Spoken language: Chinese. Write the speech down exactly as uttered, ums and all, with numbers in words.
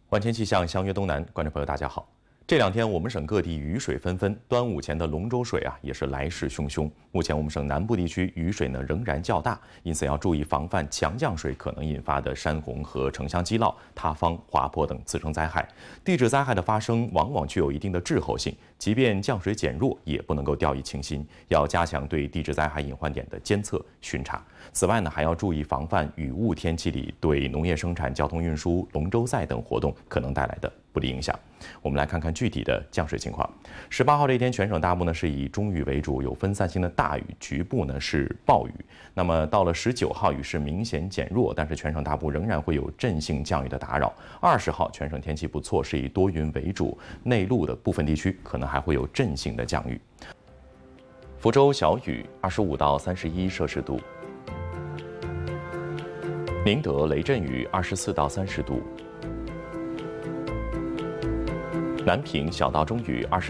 万千气象，相约东南，观众朋友大家好。这两天我们省各地雨水纷纷，端午前的龙舟水啊也是来势汹汹。目前我们省南部地区雨水呢仍然较大，因此要注意防范强降水可能引发的山洪和城乡积涝、塌方、滑坡等次生灾害。地质灾害的发生往往具有一定的滞后性，即便降水减弱，也不能够掉以轻心，要加强对地质灾害隐患点的监测巡查。此外呢，还要注意防范雨雾天气里对农业生产、交通运输、龙舟赛等活动可能带来的不利影响。我们来看看具体的降水情况。十八号这一天，全省大部呢是以中雨为主，有分散性的大雨，局部呢是暴雨。那么到了十九号，雨势明显减弱，但是全省大部仍然会有阵性降雨的打扰。二十号，全省天气不错，是以多云为主，内陆的部分地区可能还会有阵性的降雨。福州小雨，二十五到三十一摄氏度。宁德雷阵雨，二十四到三十度。南平小到中雨，二十。